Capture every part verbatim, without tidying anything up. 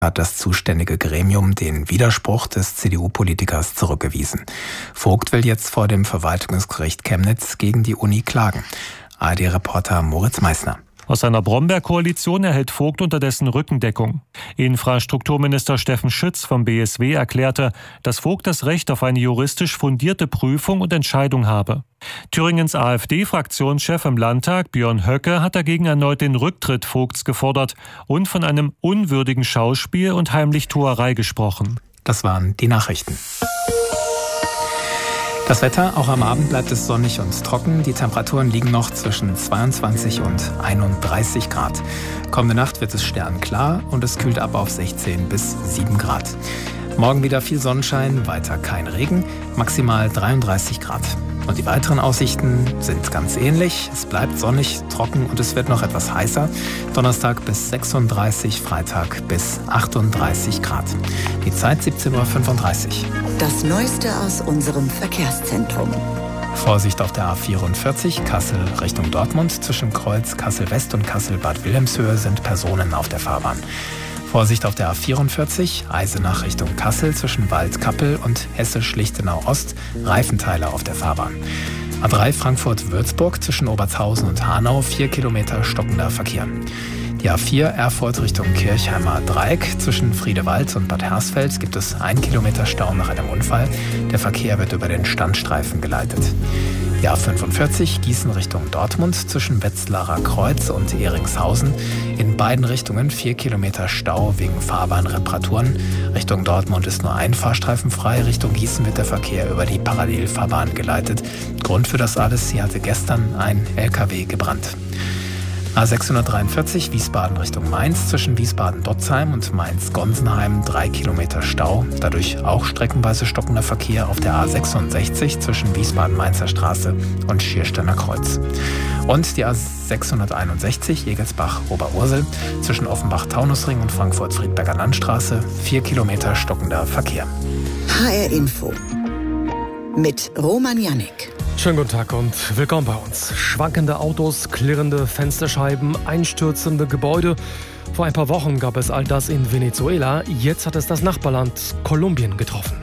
hat das zuständige Gremium den Widerspruch des C D U-Politikers zurückgewiesen. Vogt will jetzt vor dem Verwaltungsgericht Chemnitz gegen die Uni klagen. A R D-Reporter Moritz Meissner. Aus seiner Bromberg-Koalition erhält Vogt unterdessen Rückendeckung. Infrastrukturminister Steffen Schütz vom B S W erklärte, dass Vogt das Recht auf eine juristisch fundierte Prüfung und Entscheidung habe. Thüringens AfD-Fraktionschef im Landtag, Björn Höcke, hat dagegen erneut den Rücktritt Vogts gefordert und von einem unwürdigen Schauspiel und Heimlichtuerei gesprochen. Das waren die Nachrichten. Das Wetter, auch am Abend bleibt es sonnig und trocken. Die Temperaturen liegen noch zwischen zweiundzwanzig und einunddreißig Grad. Kommende Nacht wird es sternklar und es kühlt ab auf sechzehn bis sieben Grad. Morgen wieder viel Sonnenschein, weiter kein Regen, maximal dreiunddreißig Grad. Und die weiteren Aussichten sind ganz ähnlich. Es bleibt sonnig, trocken und es wird noch etwas heißer. Donnerstag bis sechsunddreißig, Freitag bis achtunddreißig Grad. Die Zeit siebzehn Uhr fünfunddreißig. Das Neueste aus unserem Verkehrszentrum. Vorsicht auf der A vierundvierzig, Kassel Richtung Dortmund. Zwischen Kreuz Kassel-West und Kassel-Bad Wilhelmshöhe sind Personen auf der Fahrbahn. Vorsicht auf der A vierundvierzig, Eisenach Richtung Kassel zwischen Waldkappel und Hessisch-Lichtenau-Ost, Reifenteile auf der Fahrbahn. A drei Frankfurt-Würzburg zwischen Obertshausen und Hanau, vier Kilometer stockender Verkehr. Die A vier Erfurt Richtung Kirchheimer Dreieck zwischen Friedewald und Bad Hersfeld gibt es ein Kilometer Stau nach einem Unfall. Der Verkehr wird über den Standstreifen geleitet. Die A fünfundvierzig Gießen Richtung Dortmund zwischen Wetzlarer Kreuz und Ehringshausen. In beiden Richtungen vier Kilometer Stau wegen Fahrbahnreparaturen. Richtung Dortmund ist nur ein Fahrstreifen frei. Richtung Gießen wird der Verkehr über die Parallelfahrbahn geleitet. Grund für das alles, hier hatte gestern ein L K W gebrannt. A sechshundertdreiundvierzig Wiesbaden Richtung Mainz zwischen Wiesbaden-Dotzheim und Mainz-Gonsenheim drei Kilometer Stau. Dadurch auch streckenweise stockender Verkehr auf der A sechsundsechzig zwischen Wiesbaden-Mainzer Straße und Schiersteiner Kreuz. Und die A sechshunderteinundsechzig Egelsbach-Oberursel zwischen Offenbach-Taunusring und Frankfurt-Friedberger Landstraße vier Kilometer stockender Verkehr. H R Info mit Roman Jannik. Schönen guten Tag und willkommen bei uns. Schwankende Autos, klirrende Fensterscheiben, einstürzende Gebäude. Vor ein paar Wochen gab es all das in Venezuela. Jetzt hat es das Nachbarland Kolumbien getroffen.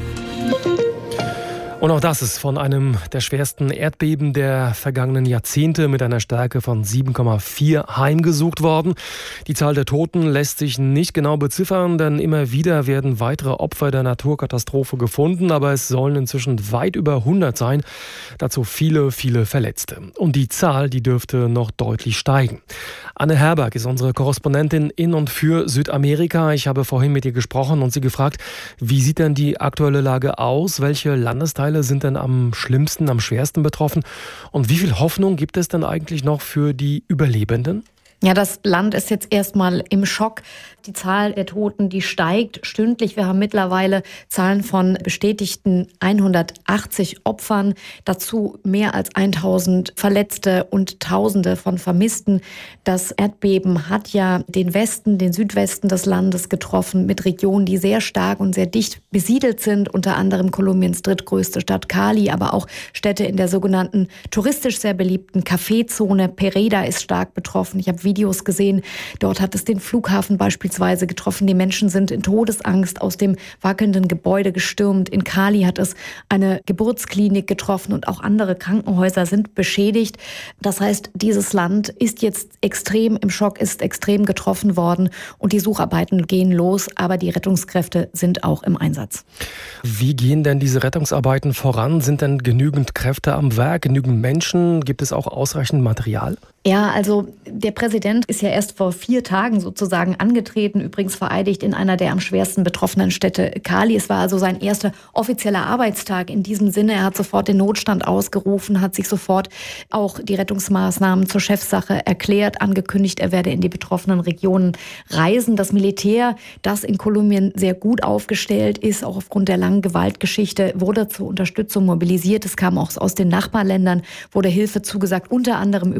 Und auch das ist von einem der schwersten Erdbeben der vergangenen Jahrzehnte mit einer Stärke von sieben Komma vier heimgesucht worden. Die Zahl der Toten lässt sich nicht genau beziffern, denn immer wieder werden weitere Opfer der Naturkatastrophe gefunden, aber es sollen inzwischen weit über hundert sein, dazu viele, viele Verletzte. Und die Zahl, die dürfte noch deutlich steigen. Anne Herberg ist unsere Korrespondentin in und für Südamerika. Ich habe vorhin mit ihr gesprochen und sie gefragt, wie sieht denn die aktuelle Lage aus? Welche Landesteile sind denn am schlimmsten, am schwersten betroffen? Und wie viel Hoffnung gibt es denn eigentlich noch für die Überlebenden? Ja, das Land ist jetzt erstmal im Schock. Die Zahl der Toten, die steigt stündlich. Wir haben mittlerweile Zahlen von bestätigten hundertachtzig Opfern, dazu mehr als tausend Verletzte und Tausende von Vermissten. Das Erdbeben hat ja den Westen, den Südwesten des Landes getroffen, mit Regionen, die sehr stark und sehr dicht besiedelt sind, unter anderem Kolumbiens drittgrößte Stadt Cali, aber auch Städte in der sogenannten touristisch sehr beliebten Café-Zone. Pereira ist stark betroffen. Ich habe Videos gesehen, dort hat es den Flughafen beispielsweise getroffen. Die Menschen sind in Todesangst aus dem wackelnden Gebäude gestürmt. In Cali hat es eine Geburtsklinik getroffen und auch andere Krankenhäuser sind beschädigt. Das heißt, dieses Land ist jetzt extrem im Schock, ist extrem getroffen worden und die Sucharbeiten gehen los, aber die Rettungskräfte sind auch im Einsatz. Wie gehen denn diese Rettungsarbeiten voran? Sind denn genügend Kräfte am Werk, genügend Menschen? Gibt es auch ausreichend Material? Ja, also der Präsident ist ja erst vor vier Tagen sozusagen angetreten, übrigens vereidigt in einer der am schwersten betroffenen Städte Cali. Es war also sein erster offizieller Arbeitstag in diesem Sinne. Er hat sofort den Notstand ausgerufen, hat sich sofort auch die Rettungsmaßnahmen zur Chefsache erklärt, angekündigt, er werde in die betroffenen Regionen reisen. Das Militär, das in Kolumbien sehr gut aufgestellt ist, auch aufgrund der langen Gewaltgeschichte, wurde zur Unterstützung mobilisiert. Es kam auch aus den Nachbarländern, wurde Hilfe zugesagt, unter anderem übrigens auch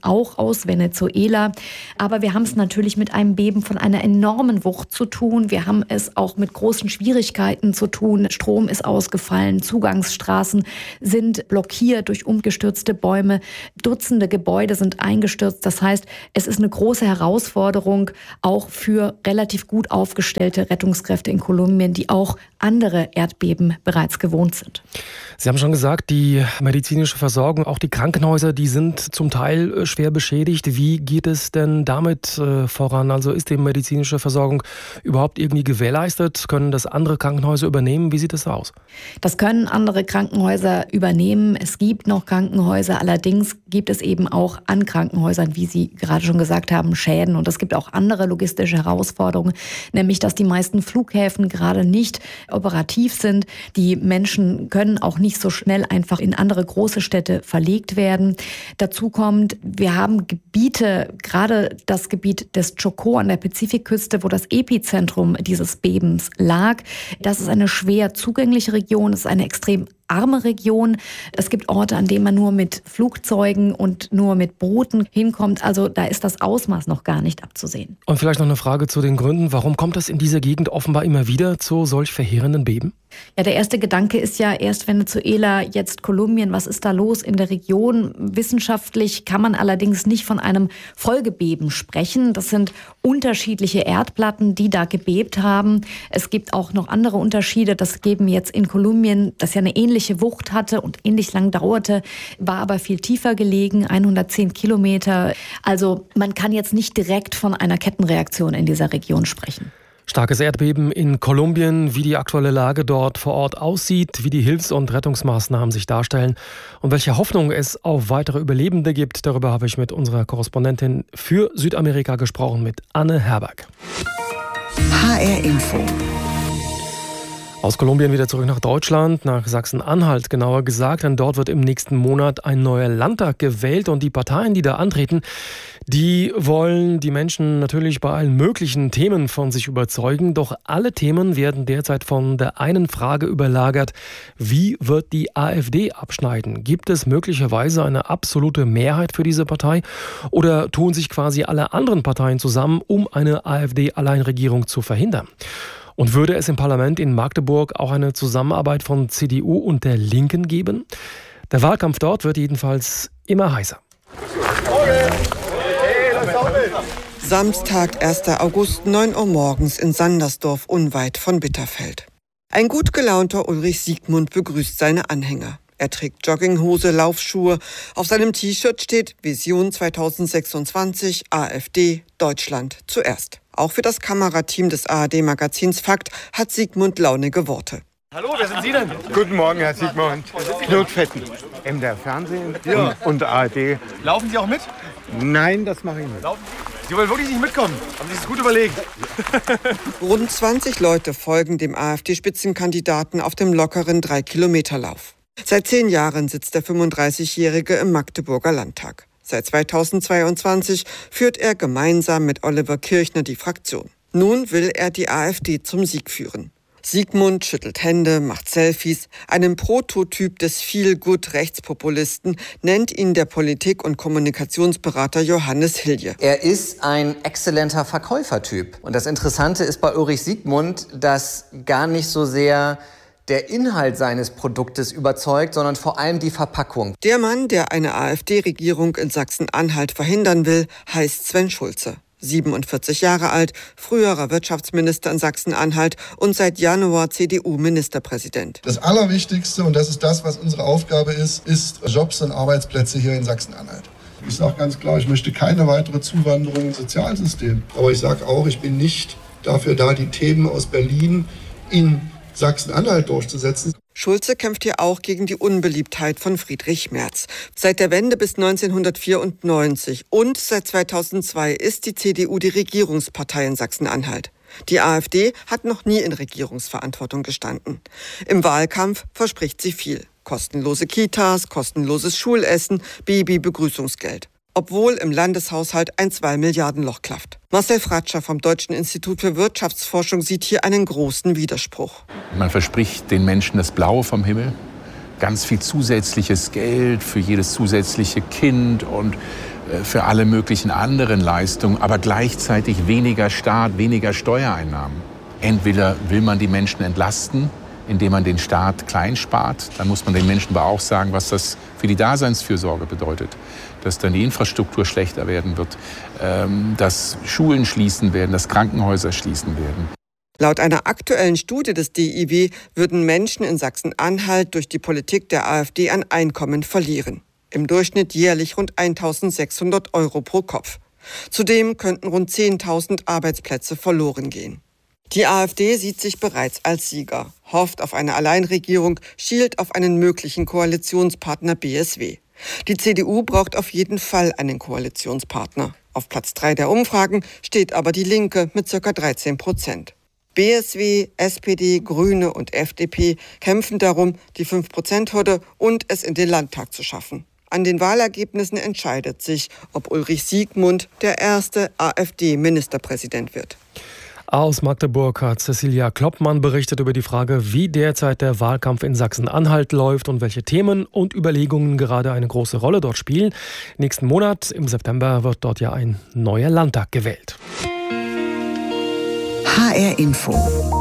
auch aus Venezuela. Aber wir haben es natürlich mit einem Beben von einer enormen Wucht zu tun. Wir haben es auch mit großen Schwierigkeiten zu tun. Strom ist ausgefallen, Zugangsstraßen sind blockiert durch umgestürzte Bäume, Dutzende Gebäude sind eingestürzt. Das heißt, es ist eine große Herausforderung auch für relativ gut aufgestellte Rettungskräfte in Kolumbien, die auch andere Erdbeben bereits gewohnt sind. Sie haben schon gesagt, die medizinische Versorgung, auch die Krankenhäuser, die sind zum Teil schwer beschädigt. Wie geht es denn damit äh, voran? Also ist die medizinische Versorgung überhaupt irgendwie gewährleistet? Können das andere Krankenhäuser übernehmen? Wie sieht das aus? Das können andere Krankenhäuser übernehmen. Es gibt noch Krankenhäuser, allerdings gibt es eben auch an Krankenhäusern, wie Sie gerade schon gesagt haben, Schäden. Und es gibt auch andere logistische Herausforderungen, nämlich dass die meisten Flughäfen gerade nicht operativ sind. Die Menschen können auch nicht so schnell einfach in andere große Städte verlegt werden. Dazu kommt, wir haben Gebiete, gerade das Gebiet des Chocó an der Pazifikküste, wo das Epizentrum dieses Bebens lag. Das ist eine schwer zugängliche Region, es ist eine extrem arme Region. Es gibt Orte, an denen man nur mit Flugzeugen und nur mit Booten hinkommt. Also da ist das Ausmaß noch gar nicht abzusehen. Und vielleicht noch eine Frage zu den Gründen. Warum kommt es in dieser Gegend offenbar immer wieder zu solch verheerenden Beben? Ja, der erste Gedanke ist ja erst Venezuela, jetzt Kolumbien. Was ist da los in der Region? Wissenschaftlich kann man allerdings nicht von einem Folgebeben sprechen. Das sind unterschiedliche Erdplatten, die da gebebt haben. Es gibt auch noch andere Unterschiede. Das Beben jetzt in Kolumbien, das ja eine ähnliche Wucht hatte und ähnlich lang dauerte, war aber viel tiefer gelegen, hundertzehn Kilometer. Also man kann jetzt nicht direkt von einer Kettenreaktion in dieser Region sprechen. Starkes Erdbeben in Kolumbien, wie die aktuelle Lage dort vor Ort aussieht, wie die Hilfs- und Rettungsmaßnahmen sich darstellen und welche Hoffnung es auf weitere Überlebende gibt. Darüber habe ich mit unserer Korrespondentin für Südamerika gesprochen, mit Anne Herberg. H R Info. Aus Kolumbien wieder zurück nach Deutschland, nach Sachsen-Anhalt genauer gesagt, denn dort wird im nächsten Monat ein neuer Landtag gewählt und die Parteien, die da antreten, die wollen die Menschen natürlich bei allen möglichen Themen von sich überzeugen, doch alle Themen werden derzeit von der einen Frage überlagert: Wie wird die AfD abschneiden? Gibt es möglicherweise eine absolute Mehrheit für diese Partei oder tun sich quasi alle anderen Parteien zusammen, um eine AfD-Alleinregierung zu verhindern? Und würde es im Parlament in Magdeburg auch eine Zusammenarbeit von C D U und der Linken geben? Der Wahlkampf dort wird jedenfalls immer heißer. Samstag, erster August, neun Uhr morgens in Sandersdorf, unweit von Bitterfeld. Ein gut gelaunter Ulrich Siegmund begrüßt seine Anhänger. Er trägt Jogginghose, Laufschuhe. Auf seinem T-Shirt steht Vision zweitausendsechsundzwanzig, AfD, Deutschland zuerst. Auch für das Kamerateam des A R D-Magazins Fakt hat Siegmund launige Worte. Hallo, wer sind Sie denn? Guten Morgen, Herr Siegmund. Knutfetten, M D R Fernsehen Ja. und, und A R D. Laufen Sie auch mit? Nein, das mache ich nicht. Laufen? Sie wollen wirklich nicht mitkommen. Haben Sie sich das gut überlegt? Rund zwanzig Leute folgen dem AfD-Spitzenkandidaten auf dem lockeren drei-Kilometer-Lauf. Seit zehn Jahren sitzt der fünfunddreißigjährige im Magdeburger Landtag. Seit zweitausendzweiundzwanzig führt er gemeinsam mit Oliver Kirchner die Fraktion. Nun will er die AfD zum Sieg führen. Siegmund schüttelt Hände, macht Selfies. Einen Prototyp des Feel-Good-Rechtspopulisten nennt ihn der Politik- und Kommunikationsberater Johannes Hilje. Er ist ein exzellenter Verkäufertyp. Und das Interessante ist bei Ulrich Siegmund, dass gar nicht so sehr der Inhalt seines Produktes überzeugt, sondern vor allem die Verpackung. Der Mann, der eine AfD-Regierung in Sachsen-Anhalt verhindern will, heißt Sven Schulze. siebenundvierzig Jahre alt, früherer Wirtschaftsminister in Sachsen-Anhalt und seit Januar C D U-Ministerpräsident. Das Allerwichtigste, und das ist das, was unsere Aufgabe ist, ist Jobs und Arbeitsplätze hier in Sachsen-Anhalt. Ich sage ganz klar, ich möchte keine weitere Zuwanderung ins Sozialsystem. Aber ich sage auch, ich bin nicht dafür da, die Themen aus Berlin in Sachsen-Anhalt durchzusetzen. Schulze kämpft hier auch gegen die Unbeliebtheit von Friedrich Merz. Seit der Wende bis neunzehnhundertvierundneunzig und seit zweitausendzwei ist die C D U die Regierungspartei in Sachsen-Anhalt. Die AfD hat noch nie in Regierungsverantwortung gestanden. Im Wahlkampf verspricht sie viel. Kostenlose Kitas, kostenloses Schulessen, Baby-Begrüßungsgeld. Obwohl im Landeshaushalt ein zwei Milliarden Loch klafft. Marcel Fratscher vom Deutschen Institut für Wirtschaftsforschung sieht hier einen großen Widerspruch. Man verspricht den Menschen das Blaue vom Himmel, ganz viel zusätzliches Geld für jedes zusätzliche Kind und für alle möglichen anderen Leistungen, aber gleichzeitig weniger Staat, weniger Steuereinnahmen. Entweder will man die Menschen entlasten, indem man den Staat klein spart, dann muss man den Menschen aber auch sagen, was das für die Daseinsfürsorge bedeutet. Dass dann die Infrastruktur schlechter werden wird, dass Schulen schließen werden, dass Krankenhäuser schließen werden. Laut einer aktuellen Studie des D I W würden Menschen in Sachsen-Anhalt durch die Politik der AfD an Einkommen verlieren. Im Durchschnitt jährlich rund eintausendsechshundert Euro pro Kopf. Zudem könnten rund zehntausend Arbeitsplätze verloren gehen. Die AfD sieht sich bereits als Sieger, hofft auf eine Alleinregierung, schielt auf einen möglichen Koalitionspartner B S W. Die C D U braucht auf jeden Fall einen Koalitionspartner. Auf Platz drei der Umfragen steht aber die Linke mit ca. dreizehn Prozent. B S W, S P D, Grüne und F D P kämpfen darum, die fünf Prozent Hürde und es in den Landtag zu schaffen. An den Wahlergebnissen entscheidet sich, ob Ulrich Siegmund der erste AfD-Ministerpräsident wird. Aus Magdeburg hat Cecilia Kloppmann berichtet über die Frage, wie derzeit der Wahlkampf in Sachsen-Anhalt läuft und welche Themen und Überlegungen gerade eine große Rolle dort spielen. Nächsten Monat, im September, wird dort ja ein neuer Landtag gewählt. H R Info.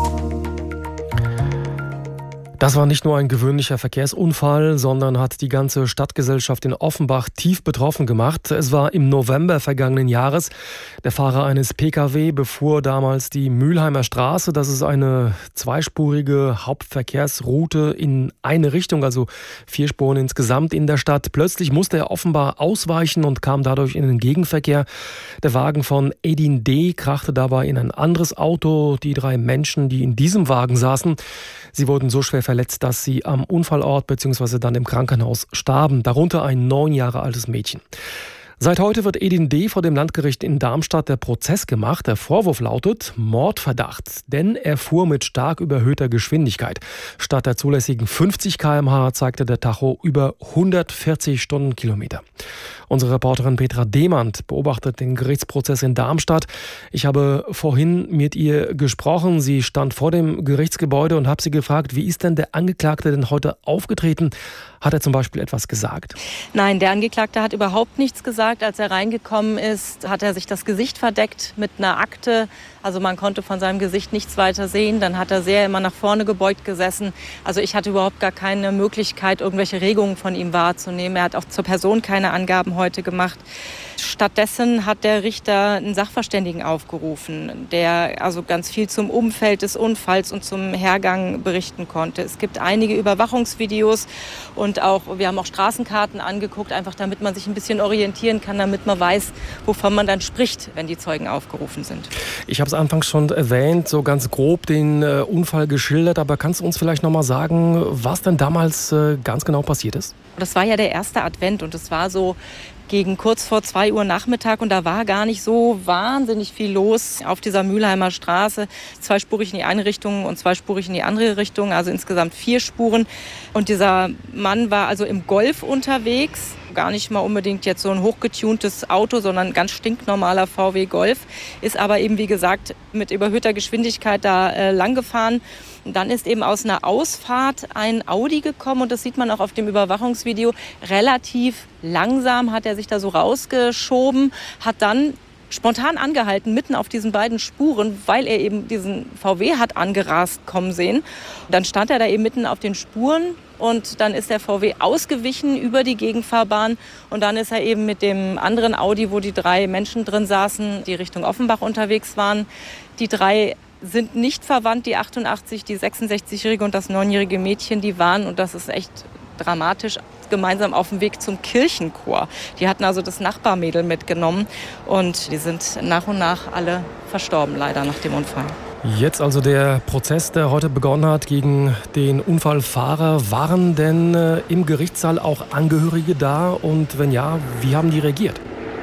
Das war nicht nur ein gewöhnlicher Verkehrsunfall, sondern hat die ganze Stadtgesellschaft in Offenbach tief betroffen gemacht. Es war im November vergangenen Jahres. Der Fahrer eines P K W befuhr damals die Mülheimer Straße. Das ist eine zweispurige Hauptverkehrsroute in eine Richtung, also vier Spuren insgesamt in der Stadt. Plötzlich musste er offenbar ausweichen und kam dadurch in den Gegenverkehr. Der Wagen von Edin D. krachte dabei in ein anderes Auto. Die drei Menschen, die in diesem Wagen saßen, sie wurden so schwer verletzt, dass sie am Unfallort bzw. dann im Krankenhaus starben, darunter ein neun Jahre altes Mädchen. Seit heute wird Edin D. vor dem Landgericht in Darmstadt der Prozess gemacht. Der Vorwurf lautet Mordverdacht, denn er fuhr mit stark überhöhter Geschwindigkeit. Statt der zulässigen fünfzig Kilometer pro Stunde zeigte der Tacho über hundertvierzig Stundenkilometer. Unsere Reporterin Petra Demand beobachtet den Gerichtsprozess in Darmstadt. Ich habe vorhin mit ihr gesprochen. Sie stand vor dem Gerichtsgebäude und habe sie gefragt, wie ist denn der Angeklagte denn heute aufgetreten? Hat er zum Beispiel etwas gesagt? Nein, der Angeklagte hat überhaupt nichts gesagt. Als er reingekommen ist, hat er sich das Gesicht verdeckt mit einer Akte. Also man konnte von seinem Gesicht nichts weiter sehen. Dann hat er sehr immer nach vorne gebeugt gesessen. Also ich hatte überhaupt gar keine Möglichkeit, irgendwelche Regungen von ihm wahrzunehmen. Er hat auch zur Person keine Angaben heute gemacht. Stattdessen hat der Richter einen Sachverständigen aufgerufen, der also ganz viel zum Umfeld des Unfalls und zum Hergang berichten konnte. Es gibt einige Überwachungsvideos und auch, wir haben auch Straßenkarten angeguckt, einfach damit man sich ein bisschen orientieren kann, damit man weiß, wovon man dann spricht, wenn die Zeugen aufgerufen sind. Ich habe es anfangs schon erwähnt, so ganz grob den äh, Unfall geschildert, aber kannst du uns vielleicht noch mal sagen, was denn damals äh, ganz genau passiert ist? Das war ja der erste Advent und es war so gegen kurz vor zwei Uhr Nachmittag und da war gar nicht so wahnsinnig viel los auf dieser Mülheimer Straße. Zweispurig in die eine Richtung und zweispurig in die andere Richtung, also insgesamt vier Spuren. Und dieser Mann war also im Golf unterwegs. Gar nicht mal unbedingt jetzt so ein hochgetuntes Auto, sondern ein ganz stinknormaler V W Golf. Ist aber eben, wie gesagt, mit überhöhter Geschwindigkeit da äh, lang gefahren. Und dann ist eben aus einer Ausfahrt ein Audi gekommen und das sieht man auch auf dem Überwachungsvideo. Relativ langsam hat er sich da so rausgeschoben, hat dann spontan angehalten, mitten auf diesen beiden Spuren, weil er eben diesen V W hat angerast kommen sehen. Dann stand er da eben mitten auf den Spuren und dann ist der V W ausgewichen über die Gegenfahrbahn und dann ist er eben mit dem anderen Audi, wo die drei Menschen drin saßen, die Richtung Offenbach unterwegs waren. Die drei sind nicht verwandt, die achtundachtzig, die sechsundsechzigjährige und das neunjährige Mädchen, die waren, und das ist echt dramatisch, gemeinsam auf dem Weg zum Kirchenchor. Die hatten also das Nachbarmädel mitgenommen und die sind nach und nach alle verstorben, leider nach dem Unfall. Jetzt also der Prozess, der heute begonnen hat gegen den Unfallfahrer. Waren denn äh, im Gerichtssaal auch Angehörige da und wenn ja, wie haben die reagiert?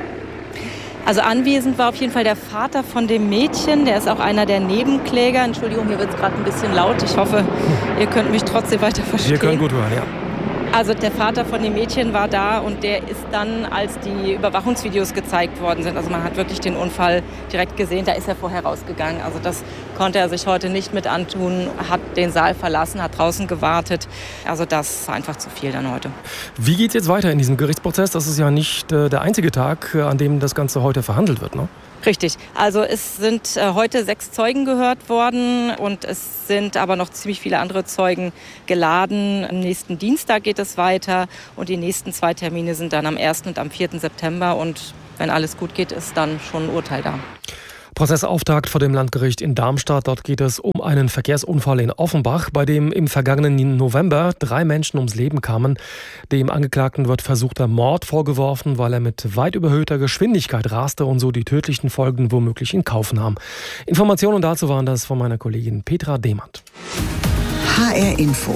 Also anwesend war auf jeden Fall der Vater von dem Mädchen, der ist auch einer der Nebenkläger. Entschuldigung, hier wird es gerade ein bisschen laut. Ich hoffe, ihr könnt mich trotzdem weiter verstehen. Wir können gut hören, ja. Also der Vater von dem Mädchen war da und der ist dann, als die Überwachungsvideos gezeigt worden sind, also man hat wirklich den Unfall direkt gesehen, da ist er vorher rausgegangen. Also das konnte er sich heute nicht mit antun, hat den Saal verlassen, hat draußen gewartet. Also das ist einfach zu viel dann heute. Wie geht es jetzt weiter in diesem Gerichtsprozess? Das ist ja nicht äh, der einzige Tag, äh, an dem das Ganze heute verhandelt wird, ne? Richtig. Also es sind äh, heute sechs Zeugen gehört worden und es sind aber noch ziemlich viele andere Zeugen geladen. Am nächsten Dienstag geht es weiter und die nächsten zwei Termine sind dann am ersten und am vierten September und wenn alles gut geht, ist dann schon ein Urteil da. Prozessauftakt vor dem Landgericht in Darmstadt. Dort geht es um einen Verkehrsunfall in Offenbach, bei dem im vergangenen November drei Menschen ums Leben kamen. Dem Angeklagten wird versuchter Mord vorgeworfen, weil er mit weit überhöhter Geschwindigkeit raste und so die tödlichen Folgen womöglich in Kauf nahm. Informationen dazu waren das von meiner Kollegin Petra Demand. H R Info.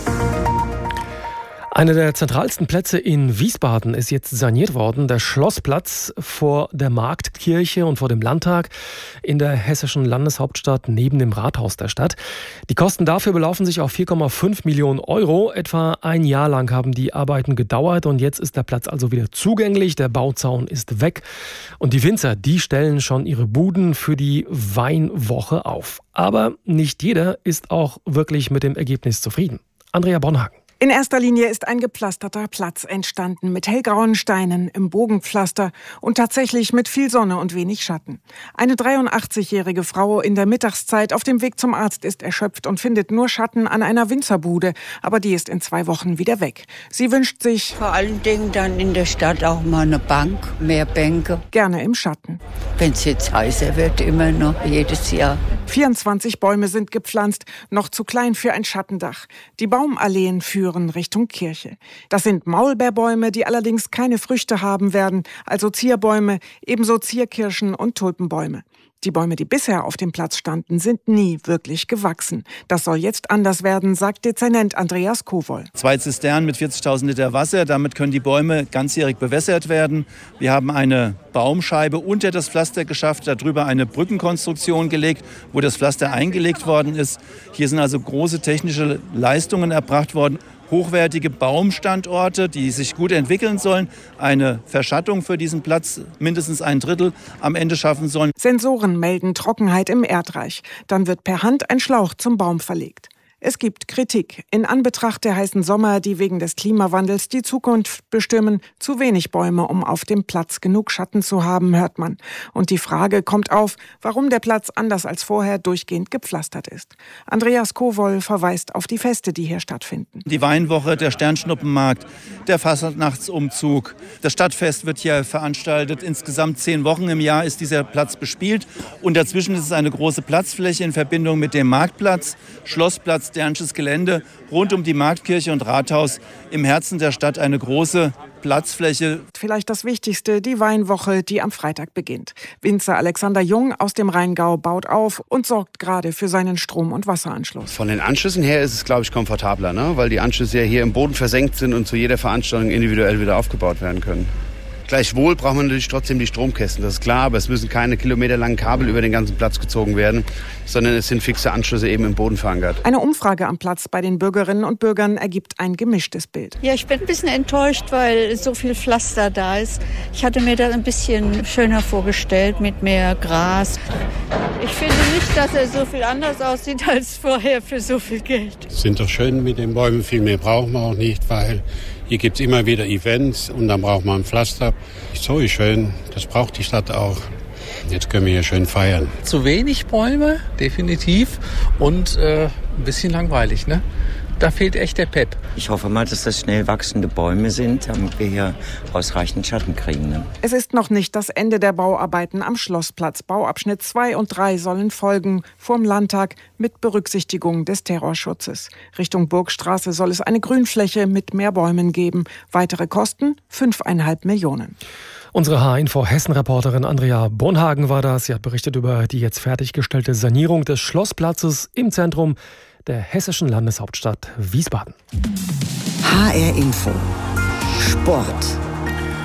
Einer der zentralsten Plätze in Wiesbaden ist jetzt saniert worden, der Schlossplatz vor der Marktkirche und vor dem Landtag in der hessischen Landeshauptstadt neben dem Rathaus der Stadt. Die Kosten dafür belaufen sich auf vier Komma fünf Millionen Euro. Etwa ein Jahr lang haben die Arbeiten gedauert und jetzt ist der Platz also wieder zugänglich. Der Bauzaun ist weg und die Winzer, die stellen schon ihre Buden für die Weinwoche auf. Aber nicht jeder ist auch wirklich mit dem Ergebnis zufrieden. Andrea Bonhagen. In erster Linie ist ein gepflasterter Platz entstanden mit hellgrauen Steinen im Bogenpflaster und tatsächlich mit viel Sonne und wenig Schatten. Eine dreiundachtzigjährige Frau in der Mittagszeit auf dem Weg zum Arzt ist erschöpft und findet nur Schatten an einer Winzerbude, aber die ist in zwei Wochen wieder weg. Sie wünscht sich vor allen Dingen dann in der Stadt auch mal eine Bank, mehr Bänke. Gerne im Schatten. Wenn es jetzt heißer wird, immer noch jedes Jahr. vierundzwanzig Bäume sind gepflanzt, noch zu klein für ein Schattendach. Die Baumalleen führen Richtung Kirche. Das sind Maulbeerbäume, die allerdings keine Früchte haben werden, also Zierbäume, ebenso Zierkirschen und Tulpenbäume. Die Bäume, die bisher auf dem Platz standen, sind nie wirklich gewachsen. Das soll jetzt anders werden, sagt Dezernent Andreas Kowol. Zwei Zisternen mit vierzigtausend Liter Wasser, damit können die Bäume ganzjährig bewässert werden. Wir haben eine Baumscheibe unter das Pflaster geschafft, darüber eine Brückenkonstruktion gelegt, wo das Pflaster eingelegt worden ist. Hier sind also große technische Leistungen erbracht worden. Hochwertige Baumstandorte, die sich gut entwickeln sollen, eine Verschattung für diesen Platz mindestens ein Drittel am Ende schaffen sollen. Sensoren melden Trockenheit im Erdreich. Dann wird per Hand ein Schlauch zum Baum verlegt. Es gibt Kritik. In Anbetracht der heißen Sommer, die wegen des Klimawandels die Zukunft bestimmen, zu wenig Bäume, um auf dem Platz genug Schatten zu haben, hört man. Und die Frage kommt auf, warum der Platz anders als vorher durchgehend gepflastert ist. Andreas Kowol verweist auf die Feste, die hier stattfinden. Die Weinwoche, der Sternschnuppenmarkt, der Fastnachtsumzug. Das Stadtfest wird hier veranstaltet. Insgesamt zehn Wochen im Jahr ist dieser Platz bespielt. Und dazwischen ist es eine große Platzfläche in Verbindung mit dem Marktplatz, Schlossplatz, Sternsches Gelände rund um die Marktkirche und Rathaus, im Herzen der Stadt eine große Platzfläche. Vielleicht das Wichtigste, die Weinwoche, die am Freitag beginnt. Winzer Alexander Jung aus dem Rheingau baut auf und sorgt gerade für seinen Strom- und Wasseranschluss. Von den Anschlüssen her ist es, glaube ich, komfortabler, ne? Weil die Anschlüsse ja hier im Boden versenkt sind und zu jeder Veranstaltung individuell wieder aufgebaut werden können. Gleichwohl braucht man natürlich trotzdem die Stromkästen, das ist klar, aber es müssen keine kilometerlangen Kabel über den ganzen Platz gezogen werden, sondern es sind fixe Anschlüsse eben im Boden verankert. Eine Umfrage am Platz bei den Bürgerinnen und Bürgern ergibt ein gemischtes Bild. Ja, ich bin ein bisschen enttäuscht, weil so viel Pflaster da ist. Ich hatte mir das ein bisschen schöner vorgestellt mit mehr Gras. Ich finde nicht, dass er so viel anders aussieht als vorher für so viel Geld. Es sind doch schön mit den Bäumen, viel mehr brauchen wir auch nicht, weil hier gibt es immer wieder Events und dann braucht man ein Pflaster. So ist schön, das braucht die Stadt auch. Jetzt können wir hier schön feiern. Zu wenig Bäume, definitiv, und äh, ein bisschen langweilig, ne? Da fehlt echt der Pep. Ich hoffe mal, dass das schnell wachsende Bäume sind, damit wir hier ausreichend Schatten kriegen. Ne? Es ist noch nicht das Ende der Bauarbeiten am Schlossplatz. Bauabschnitt zwei und drei sollen folgen vorm Landtag mit Berücksichtigung des Terrorschutzes. Richtung Burgstraße soll es eine Grünfläche mit mehr Bäumen geben. Weitere Kosten fünfeinhalb Millionen. Unsere H-Info Hessen-Reporterin Andrea Bonhagen war das. Sie hat berichtet über die jetzt fertiggestellte Sanierung des Schlossplatzes im Zentrum der hessischen Landeshauptstadt Wiesbaden. H R Info Sport.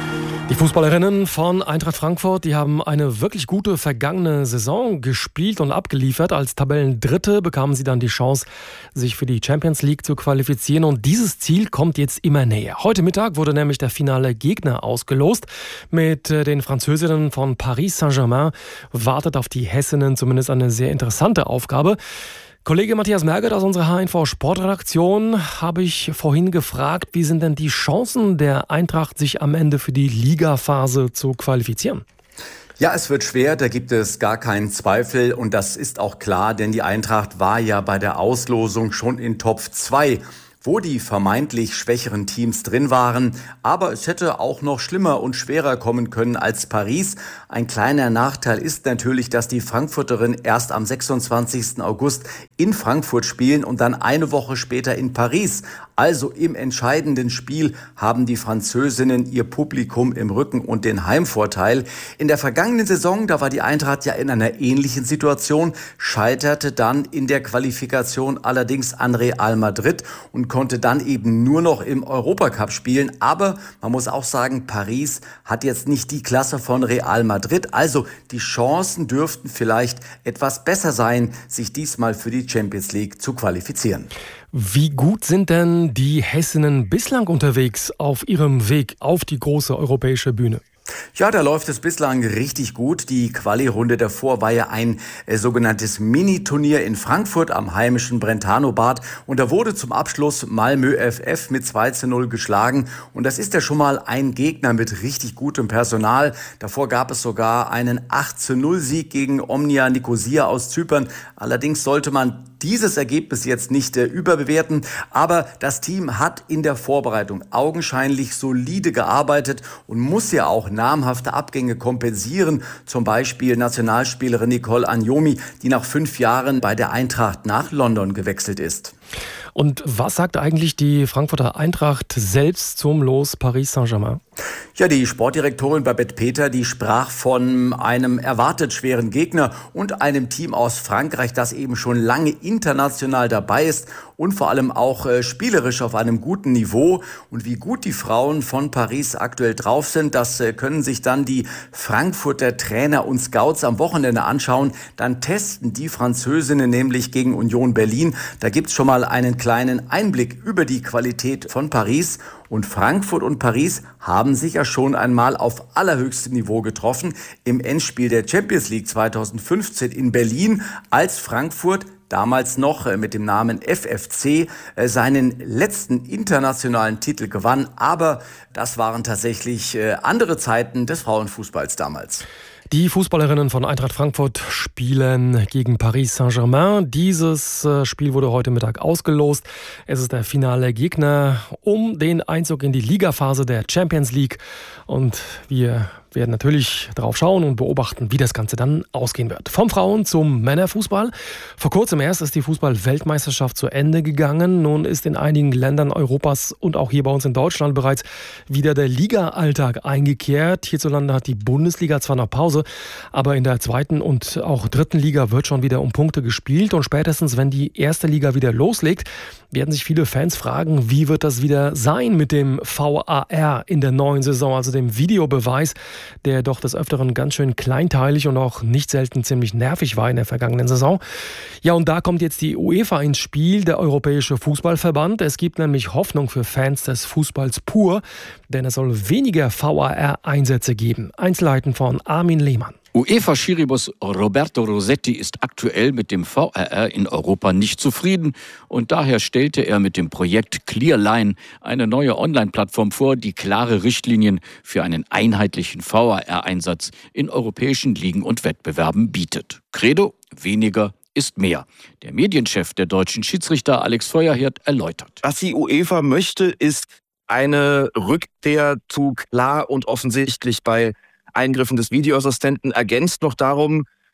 Die Fußballerinnen von Eintracht Frankfurt, die haben eine wirklich gute vergangene Saison gespielt und abgeliefert. Als Tabellendritte bekamen sie dann die Chance, sich für die Champions League zu qualifizieren. Und dieses Ziel kommt jetzt immer näher. Heute Mittag wurde nämlich der finale Gegner ausgelost. Mit den Französinnen von Paris Saint-Germain wartet auf die Hessinnen zumindest eine sehr interessante Aufgabe. Kollege Matthias Merget aus unserer H N V Sportredaktion habe ich vorhin gefragt, wie sind denn die Chancen der Eintracht, sich am Ende für die Ligaphase zu qualifizieren? Ja, es wird schwer, da gibt es gar keinen Zweifel und das ist auch klar, denn die Eintracht war ja bei der Auslosung schon in Top zwei, wo die vermeintlich schwächeren Teams drin waren. Aber es hätte auch noch schlimmer und schwerer kommen können als Paris. Ein kleiner Nachteil ist natürlich, dass die Frankfurterinnen erst am sechsundzwanzigsten August in Frankfurt spielen und dann eine Woche später in Paris. Also im entscheidenden Spiel haben die Französinnen ihr Publikum im Rücken und den Heimvorteil. In der vergangenen Saison, da war die Eintracht ja in einer ähnlichen Situation, scheiterte dann in der Qualifikation allerdings an Real Madrid und konnte dann eben nur noch im Europacup spielen. Aber man muss auch sagen, Paris hat jetzt nicht die Klasse von Real Madrid. Also die Chancen dürften vielleicht etwas besser sein, sich diesmal für die Champions League zu qualifizieren. Wie gut sind denn die Hessinnen bislang unterwegs auf ihrem Weg auf die große europäische Bühne? Ja, da läuft es bislang richtig gut. Die Quali-Runde davor war ja ein äh, sogenanntes Mini-Turnier in Frankfurt am heimischen Brentano-Bad. Und da wurde zum Abschluss Malmö F F mit zwei zu null geschlagen. Und das ist ja schon mal ein Gegner mit richtig gutem Personal. Davor gab es sogar einen acht zu null Sieg gegen Omnia Nicosia aus Zypern. Allerdings sollte man dieses Ergebnis jetzt nicht äh, überbewerten. Aber das Team hat in der Vorbereitung augenscheinlich solide gearbeitet und muss ja auch namhafte Abgänge kompensieren. Zum Beispiel Nationalspielerin Nicole Agnomi, die nach fünf Jahren bei der Eintracht nach London gewechselt ist. Und was sagt eigentlich die Frankfurter Eintracht selbst zum Los Paris Saint-Germain? Ja, die Sportdirektorin Babette Peter, die sprach von einem erwartet schweren Gegner und einem Team aus Frankreich, das eben schon lange international dabei ist und vor allem auch äh, spielerisch auf einem guten Niveau. Und wie gut die Frauen von Paris aktuell drauf sind, das äh, können sich dann die Frankfurter Trainer und Scouts am Wochenende anschauen. Dann testen die Französinnen nämlich gegen Union Berlin. Da gibt's schon mal einen kleinen Einblick über die Qualität von Paris. Und Frankfurt und Paris haben sich ja schon einmal auf allerhöchstem Niveau getroffen im Endspiel der Champions League zweitausendfünfzehn in Berlin, als Frankfurt damals noch mit dem Namen F F C seinen letzten internationalen Titel gewann. Aber das waren tatsächlich andere Zeiten des Frauenfußballs damals. Die Fußballerinnen von Eintracht Frankfurt spielen gegen Paris Saint-Germain. Dieses Spiel wurde heute Mittag ausgelost. Es ist der finale Gegner um den Einzug in die Ligaphase der Champions League. Und wir werden natürlich darauf schauen und beobachten, wie das Ganze dann ausgehen wird. Vom Frauen- zum Männerfußball. Vor kurzem erst ist die Fußball-Weltmeisterschaft zu Ende gegangen. Nun ist in einigen Ländern Europas und auch hier bei uns in Deutschland bereits wieder der Liga-Alltag eingekehrt. Hierzulande hat die Bundesliga zwar noch Pause, aber in der zweiten und auch dritten Liga wird schon wieder um Punkte gespielt. Und spätestens, wenn die erste Liga wieder loslegt, werden sich viele Fans fragen, wie wird das wieder sein mit dem V A R in der neuen Saison, also dem Videobeweis, der doch des Öfteren ganz schön kleinteilig und auch nicht selten ziemlich nervig war in der vergangenen Saison. Ja, und da kommt jetzt die UEFA ins Spiel, der Europäische Fußballverband. Es gibt nämlich Hoffnung für Fans des Fußballs pur, denn es soll weniger V A R-Einsätze geben. Einzelheiten von Armin Lehmann. UEFA-Schiriboss Roberto Rossetti ist aktuell mit dem V R R in Europa nicht zufrieden und daher stellte er mit dem Projekt Clearline eine neue Online-Plattform vor, die klare Richtlinien für einen einheitlichen V R R-Einsatz in europäischen Ligen und Wettbewerben bietet. Credo: weniger ist mehr. Der Medienchef der deutschen Schiedsrichter Alex Feuerhirt erläutert. Was die UEFA möchte, ist eine Rückkehr zu klar und offensichtlich bei Eingriffen des Videoassistenten, ergänzt noch darum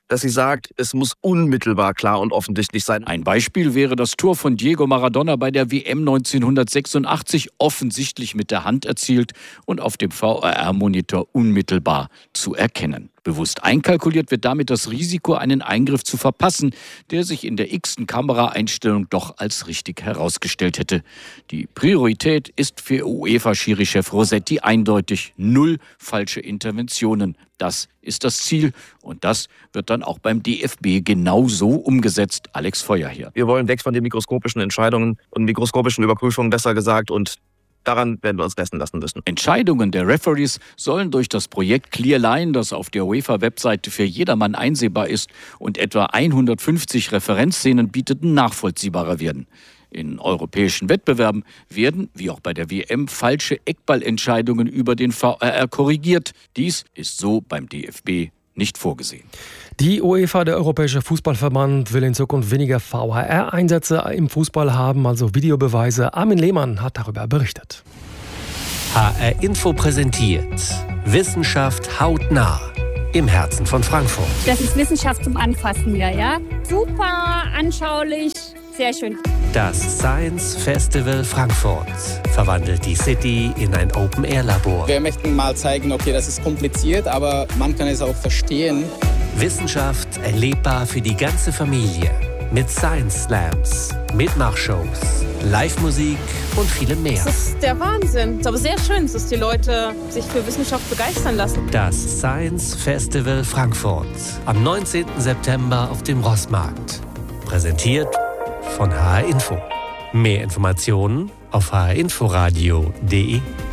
dass sie sagt, es muss unmittelbar klar und offensichtlich sein. Ein Beispiel wäre das Tor von Diego Maradona bei der W M neunzehnhundertsechsundachtzig, offensichtlich mit der Hand erzielt und auf dem V R R-Monitor unmittelbar zu erkennen. Bewusst einkalkuliert wird damit das Risiko, einen Eingriff zu verpassen, der sich in der x-ten Kameraeinstellung doch als richtig herausgestellt hätte. Die Priorität ist für UEFA-Schiri-Chef Rossetti eindeutig: null falsche Interventionen. Das ist das Ziel und das wird dann auch beim D F B genauso umgesetzt. Alex Feuerherr. Wir wollen weg von den mikroskopischen Entscheidungen und mikroskopischen Überprüfungen, besser gesagt, und daran werden wir uns messen lassen müssen. Entscheidungen der Referees sollen durch das Projekt Clear Line, das auf der UEFA-Webseite für jedermann einsehbar ist und etwa hundertfünfzig Referenzszenen bietet, nachvollziehbarer werden. In europäischen Wettbewerben werden, wie auch bei der W M, falsche Eckballentscheidungen über den V R R korrigiert. Dies ist so beim D F B nicht vorgesehen. Die UEFA, der Europäische Fußballverband, will in Zukunft weniger V H R-Einsätze im Fußball haben, also Videobeweise. Armin Lehmann hat darüber berichtet. H R Info präsentiert Wissenschaft hautnah im Herzen von Frankfurt. Das ist Wissenschaft zum Anfassen wieder, ja? Super anschaulich, sehr schön. Das Science Festival Frankfurt verwandelt die City in ein Open-Air-Labor. Wir möchten mal zeigen, okay, das ist kompliziert, aber man kann es auch verstehen. Wissenschaft erlebbar für die ganze Familie. Mit Science Slams, Mitmachshows, Live-Musik und vielem mehr. Das ist der Wahnsinn. Es ist aber sehr schön, dass die Leute sich für Wissenschaft begeistern lassen. Das Science Festival Frankfurt am neunzehnten September auf dem Rossmarkt. Präsentiert von H R Info. Mehr Informationen auf h r inforadio punkt d e.